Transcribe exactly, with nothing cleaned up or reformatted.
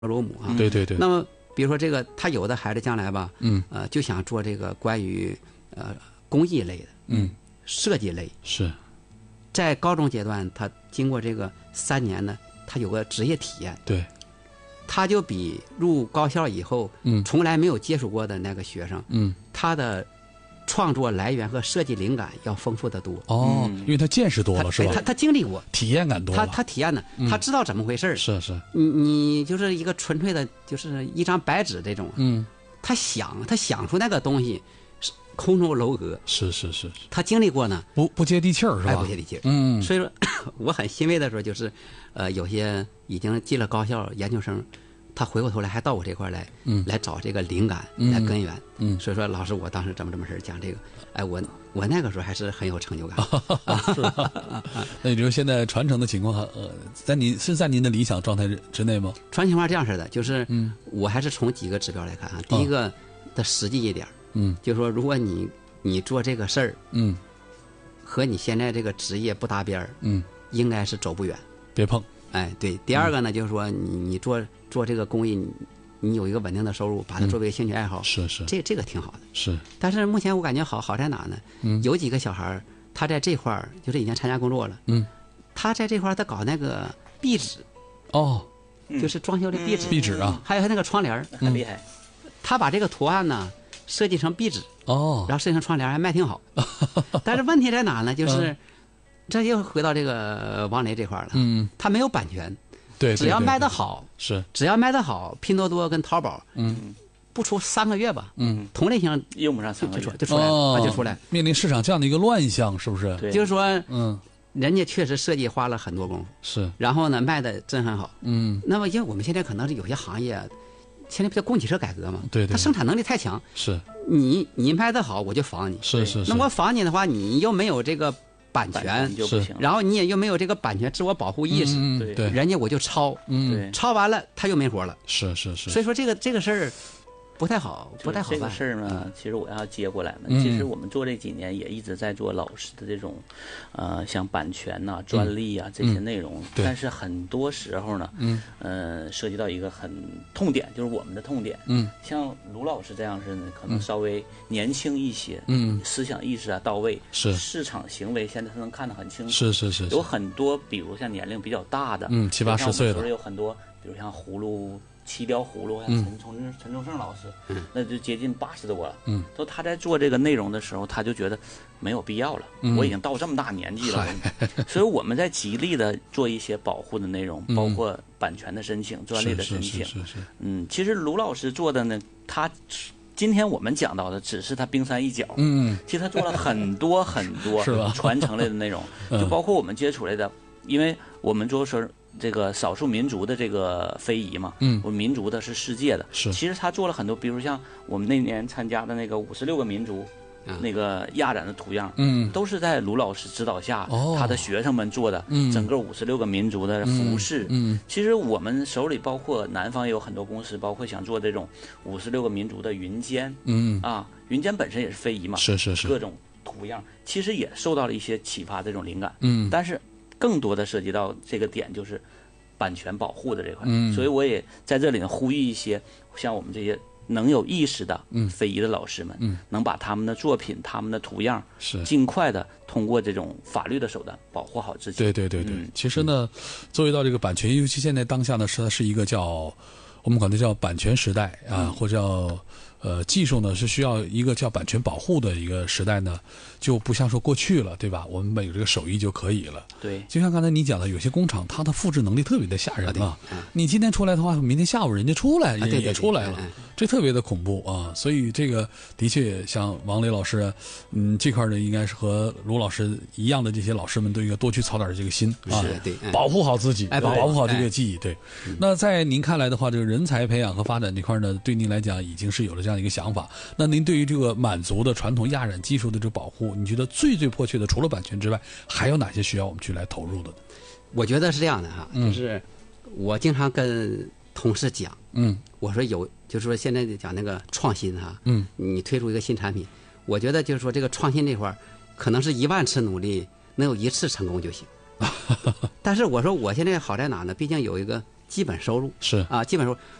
如母啊。 对对对。 那么比如说这个，他有的孩子将来吧， 嗯， 呃，就想做这个关于呃工艺类的， 嗯， 设计类。 是。 在高中阶段，他经过这个三年呢，他有个职业体验。 对。 他就比入高校以后， 嗯， 从来没有接触过的那个学生， 嗯， 他的创作来源和设计灵感要丰富得多。 哦，因为他见识多了，是吧？ 他他经历过， 体验感多了。 他他体验的， 嗯、 他知道怎么回事。 是是。 你你就是一个纯粹的，就是一张白纸这种。 嗯。 他想他想出那个东西，是空中楼阁。 是是是是。 他经历过呢， 不不接地气儿是吧？ 哎，不接地气儿。 嗯。 所以说，我很欣慰的说，就是，呃，有些已经进了高校研究生。他回过头来还到我这块来， 嗯， 来找这个灵感， 嗯、 来根源， 嗯， 所以说老师，我当时怎么这么事讲这个，哎，我我那个时候还是很有成就感， 是吧？那你说现在传承的情况，呃，在你是在您的理想状态之内吗？ 传承情况这样式的，就是， 嗯， 我还是从几个指标来看啊，第一个的实际一点， 嗯， 就是说，如果你你做这个事儿， 嗯， 和你现在这个职业不搭边儿， 嗯， 应该是走不远， 别碰。 哎，对。第二个呢，就是说你你做做这个公益。你有一个稳定的收入，把它作为兴趣爱好， 嗯、是是， 这这个挺好的。 是， 但是目前我感觉好好在哪呢？ 嗯， 有几个小孩儿，他在这块儿就是已经参加工作了， 嗯， 他在这块儿他搞那个壁纸， 哦， 就是装修的壁纸， 壁纸啊， 还有那个窗帘， 很厉害。 他把这个图案呢设计成壁纸， 哦， 然后设计成窗帘，还卖挺好。但是问题在哪呢？就是、嗯、这又回到这个王雷这块了， 嗯， 他没有版权。 对， 只要卖得好， 是只要卖得好，拼多多跟淘宝， 嗯， 不出三个月吧， 嗯， 同类型用不上三个月就出来， 哦、 就出来， 面临市场这样的一个乱象，是不是？ 对， 就是说， 嗯， 人家确实设计花了很多功夫， 是， 然后呢，卖的真很好， 嗯。 那么，因为我们现在可能是有些行业，现在不叫供给侧改革嘛， 对对， 它生产能力太强， 是， 你你卖得好，我就仿你， 是是是， 那我仿你的话，你又没有这个。版权就不行， 然后你也又没有这个版权自我保护意识， 嗯、 对对， 人家我就抄， 嗯， 抄完了他又没活了， 是是是， 所以说这个这个事儿不太好，不太好办。 这个事儿呢，其实我要接过来呢。嗯、其实我们做这几年也一直在做老师的这种，呃，像版权呐、啊、专利啊、嗯、这些内容、嗯，但是很多时候呢， 嗯， 呃，涉及到一个很痛点，就是我们的痛点。 嗯， 像卢老师这样式的，可能稍微年轻一些， 嗯， 思想意识啊到位， 是市场行为现在他能看得很清楚。 是是 是, 是， 有很多，比如像年龄比较大的， 嗯，七八十岁的， 有很多，比如像葫芦。七雕葫芦，像陈陈陈忠胜老师、嗯，那就接近八十多了。 嗯， 说他在做这个内容的时候，他就觉得没有必要了。 嗯、 我已经到这么大年纪了，所以我们在极力的做一些保护的内容， 嗯、 包括版权的申请、专利的申请。 是是是是嗯，其实卢老师做的呢，他今天我们讲到的只是他冰山一角。 嗯， 其实他做了很多很多传承类的内容，就包括我们接触类的，因为我们做说。这个少数民族的这个非遗嘛， 嗯， 我们民族的是世界的， 是。 其实他做了很多，比如像我们那年参加的那个五十六个民族， 嗯、 那个压染的图样， 嗯， 都是在卢老师指导下， 哦、 他的学生们做的， 嗯， 整个五十六个民族的服饰， 嗯，嗯其实我们手里包括南方也有很多公司，包括想做这种五十六个民族的云肩， 嗯啊，云肩本身也是非遗嘛， 是是是， 各种图样，其实也受到了一些启发，这种灵感， 嗯， 但是更多的涉及到这个点就是。版权保护的这块、 嗯， 所以我也在这里呢呼吁一些像我们这些能有意识的非遗的老师们， 嗯， 能把他们的作品、他们的图样是尽快的通过这种法律的手段保护好自己。 对对对对， 嗯、 其实呢，作为到这个版权，尤其现在当下呢，是它是一个叫我们管它叫版权时代啊， 嗯、 或者叫。呃，技术呢是需要一个叫版权保护的一个时代呢，就不像说过去了，对吧？我们有这个手艺就可以了。 对， 就像刚才你讲的，有些工厂它的复制能力特别的吓人啊。 嗯、 你今天出来的话，明天下午人家出来也、 啊、对对对也出来了， 嗯、 这特别的恐怖啊。所以这个的确像王雷老师，嗯，这块呢应该是和卢老师一样的这些老师们都应该多去操点这个心啊， 对，嗯、 保护好自己， 哎， 保护好这个技艺。对，嗯、那在您看来的话，这个人才培养和发展这块呢，对您来讲已经是有了这样一个想法。那您对于这个满族的传统压染技术的这个保护，你觉得最最迫切的，除了版权之外，还有哪些需要我们去来投入的呢？ 我觉得是这样的哈， 嗯、 就是我经常跟同事讲， 嗯， 我说有，就是说现在讲那个创新哈， 嗯， 你推出一个新产品，我觉得就是说这个创新这块可能是一万次努力能有一次成功就行，但是我说我现在好在哪呢？毕竟有一个基本收入是啊，基本收入。